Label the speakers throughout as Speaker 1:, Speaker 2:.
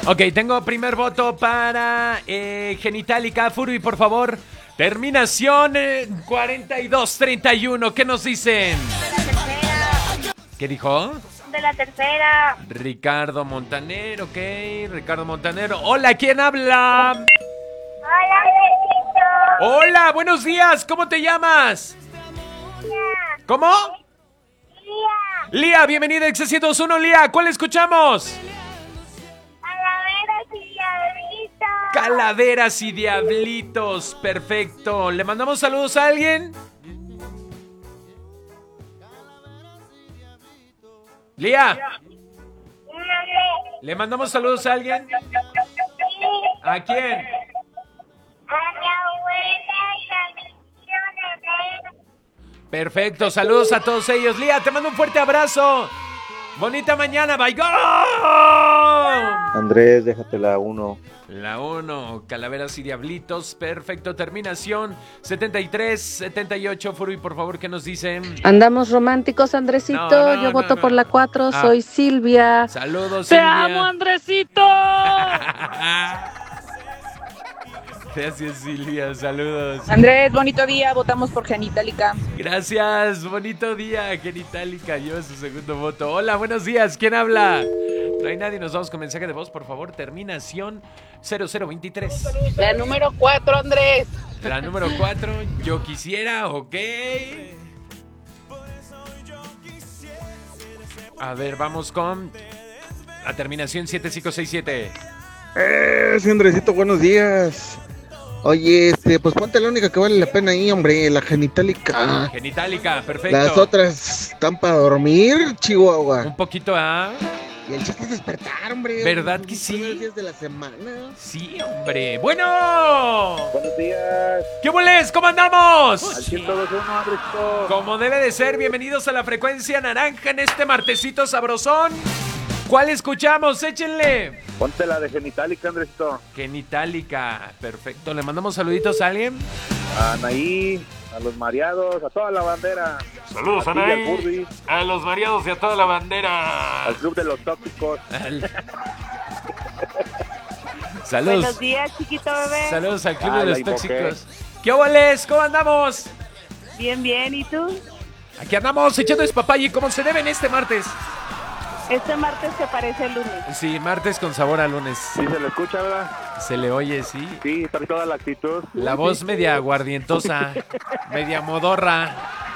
Speaker 1: Ok, tengo primer voto para Genitalica. Furby, por favor. Terminación 42-31. ¿Qué nos dicen?
Speaker 2: De la tercera.
Speaker 1: ¿Qué dijo?
Speaker 2: De la tercera.
Speaker 1: Ricardo Montaner, ok. Ricardo Montanero. Hola, ¿quién habla?
Speaker 2: Hola, besito.
Speaker 1: Hola, buenos días. ¿Cómo te llamas? ¿Cómo?
Speaker 2: Lía.
Speaker 1: Lía, bienvenida a X101, Lía. ¿Cuál escuchamos?
Speaker 2: Calaveras y diablitos.
Speaker 1: Calaveras y diablitos. Perfecto. ¿Le mandamos saludos a alguien? Lía, ¿le mandamos saludos a alguien? ¿A quién?
Speaker 2: A mi abuela y a mi tío Nevero.
Speaker 1: Perfecto, saludos a todos ellos. Lía, te mando un fuerte abrazo. Bonita mañana, bye. ¡Go!
Speaker 3: Andrés, déjate la 1.
Speaker 1: La 1, Calaveras y Diablitos. Perfecto, terminación 73-78. Furby, por favor, ¿qué nos dicen?
Speaker 4: Andamos románticos, Andresito. Yo voto por la 4. Soy Silvia.
Speaker 1: Saludos,
Speaker 4: ¡Te
Speaker 1: Silvia.
Speaker 4: amo, Andresito!
Speaker 1: Gracias, Silvia. Saludos.
Speaker 5: Andrés, bonito día, votamos por Genitalica.
Speaker 1: Gracias, bonito día, Genitalica. Lleva su segundo voto. Hola, buenos días. ¿Quién habla? No hay nadie, nos vamos con mensaje de voz, por favor. Terminación 0023.
Speaker 5: La número 4, Andrés.
Speaker 1: La número 4, yo quisiera, ok. A ver, vamos con la terminación 7567.
Speaker 3: Sí, Andresito, buenos días. Oye, pues ponte la única que vale la pena ahí, hombre, la Genitalica.
Speaker 1: Genitalica, perfecto.
Speaker 3: Las otras están para dormir, Chihuahua.
Speaker 1: Un poquito, ¿ah?
Speaker 3: Y el chiste es despertar, hombre.
Speaker 1: ¿Verdad que
Speaker 3: Los
Speaker 1: sí?
Speaker 3: primeros días de la semana.
Speaker 1: Sí, hombre. Bueno.
Speaker 6: Buenos días.
Speaker 1: ¿Qué boles? ¿Cómo andamos?
Speaker 6: Al 102.1, Andresito.
Speaker 1: Como debe de ser, bienvenidos a la frecuencia naranja en este martesito sabrosón. ¿Cuál escuchamos? Échenle.
Speaker 6: Ponte la de Genitalica, Andresito.
Speaker 1: Genitalica, perfecto. ¿Le mandamos saluditos a alguien?
Speaker 6: A Anaí, a los mareados, a toda la bandera.
Speaker 1: Saludos,
Speaker 6: a
Speaker 1: Anaí.
Speaker 6: Furby,
Speaker 1: A los mareados y a toda la bandera.
Speaker 6: al club de los tóxicos.
Speaker 1: Saludos.
Speaker 2: Buenos días, chiquito bebé.
Speaker 1: Saludos al club
Speaker 6: Ah,
Speaker 1: de
Speaker 6: la
Speaker 1: los
Speaker 6: invoqué.
Speaker 1: tóxicos. ¿Qué boles? ¿Cómo andamos?
Speaker 2: Bien, bien. ¿Y tú?
Speaker 1: Aquí andamos echando despapalle como se debe en este martes.
Speaker 2: Este martes te parece el lunes.
Speaker 1: Sí, martes con sabor a lunes.
Speaker 6: Sí, se le escucha, ¿verdad?
Speaker 1: Se le oye, sí.
Speaker 6: Sí, trae toda la actitud.
Speaker 1: La voz media aguardientosa, media modorra.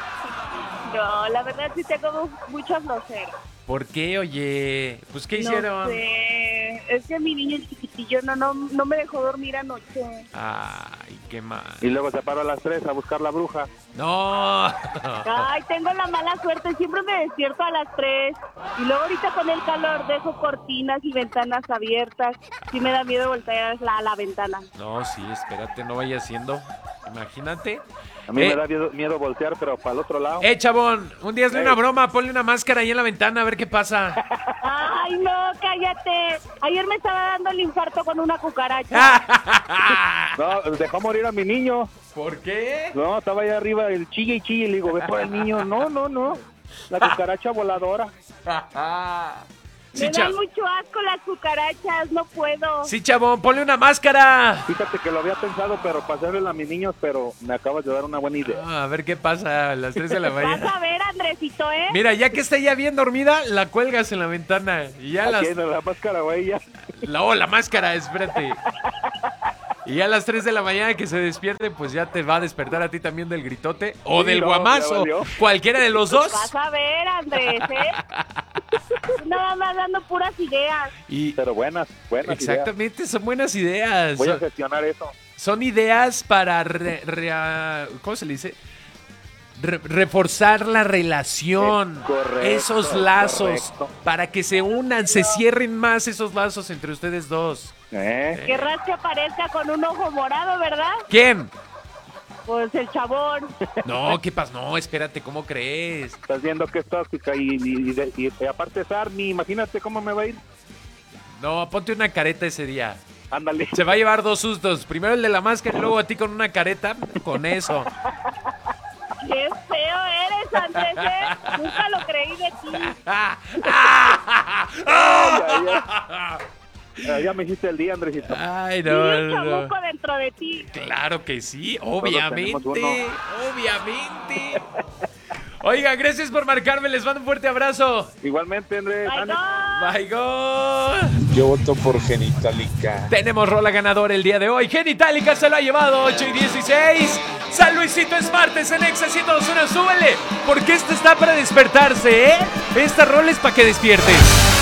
Speaker 2: No, la verdad sí tengo mucha flojera.
Speaker 1: ¿Por qué, oye? Pues, ¿qué hicieron?
Speaker 2: No sé. Es que mi niño chiquitillo no me dejó dormir anoche.
Speaker 1: Ay, qué mal.
Speaker 6: Y luego se paró a las 3 a buscar la bruja.
Speaker 1: No.
Speaker 2: Ay, tengo la mala suerte. Siempre me despierto a las 3. Y luego ahorita con el calor dejo cortinas y ventanas abiertas. Sí me da miedo voltear la ventana.
Speaker 1: No, sí, espérate, no vaya siendo. Imagínate.
Speaker 6: A mí me da miedo voltear, pero para el otro lado.
Speaker 1: Chabón, un día hazle una broma, ponle una máscara ahí en la ventana a ver qué pasa.
Speaker 2: Ay, no, cállate. Ayer me estaba dando el infarto con una cucaracha.
Speaker 6: No, dejó morir a mi niño.
Speaker 1: ¿Por qué?
Speaker 6: No, estaba allá arriba, el chille y chille. Le digo, ve por el niño. No. La cucaracha voladora.
Speaker 1: Sí,
Speaker 2: Me dan mucho asco las cucarachas, no puedo.
Speaker 1: Sí, chabón, ponle una máscara.
Speaker 6: Fíjate que lo había pensado, pero para hacerle a mis niños, pero me acabas de dar una buena idea.
Speaker 1: A ver qué pasa a las 3 de la
Speaker 2: Vas
Speaker 1: mañana.
Speaker 2: a ver, Andresito, ¿eh?
Speaker 1: Mira, ya que está ya bien dormida, la cuelgas en la ventana. Y ya
Speaker 6: Aquí en la máscara, güey, ya.
Speaker 1: la máscara, espérate. Y ya a las 3 de la mañana que se despierte, pues ya te va a despertar a ti también del gritote. O
Speaker 6: Sí,
Speaker 1: del
Speaker 6: no,
Speaker 1: guamazo.
Speaker 6: ya valió.
Speaker 1: Cualquiera de los dos.
Speaker 2: Vas a ver, Andrés, ¿eh? Nada más dando puras ideas.
Speaker 1: Y
Speaker 6: Pero buenas ideas.
Speaker 1: exactamente, son buenas ideas.
Speaker 6: Voy a gestionar eso.
Speaker 1: Son ideas para ¿cómo se le dice? Reforzar la relación,
Speaker 6: Correcto,
Speaker 1: esos lazos,
Speaker 6: correcto.
Speaker 1: para que se unan, se cierren más esos lazos entre ustedes dos.
Speaker 2: Querrás que aparezca con un ojo morado, ¿verdad?
Speaker 1: ¿Quién?
Speaker 2: Pues el chabón.
Speaker 1: No, ¿qué pasa? No, espérate, ¿cómo crees?
Speaker 6: Estás viendo que es tóxica y aparte es Army, imagínate cómo me va a ir.
Speaker 1: No, ponte una careta ese día.
Speaker 6: Ándale.
Speaker 1: Se va a llevar dos sustos. Primero el de la máscara y luego a ti con una careta. Con eso.
Speaker 2: Qué feo eres, Andrés, ¿eh? Nunca lo creí de ti.
Speaker 6: Ya me hiciste el día, Andresito.
Speaker 1: Ay,
Speaker 2: Y
Speaker 1: no,
Speaker 2: un
Speaker 1: no.
Speaker 2: chamuco dentro de ti.
Speaker 1: Claro que sí,
Speaker 6: tenemos
Speaker 1: obviamente,
Speaker 6: uno.
Speaker 1: obviamente. Oiga, gracias por marcarme, les mando un fuerte abrazo.
Speaker 6: Igualmente, Andrés.
Speaker 2: Ay,
Speaker 6: ánimo.
Speaker 2: no.
Speaker 1: Bye, go.
Speaker 7: Yo voto por Genitalica.
Speaker 1: Tenemos rola ganadora el día de hoy. Genitalica se lo ha llevado 8:16. San Luisito es martes en Exa 102.1. Súbele, porque esto está para despertarse, ¿eh? Esta rola es para que despiertes.